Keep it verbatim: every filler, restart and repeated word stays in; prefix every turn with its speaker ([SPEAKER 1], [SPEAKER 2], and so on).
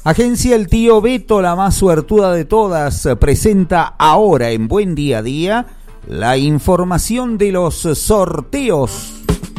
[SPEAKER 1] Agencia El Tío Beto, la más suertuda de todas, presenta ahora en Buen Día a Día la información de los sorteos.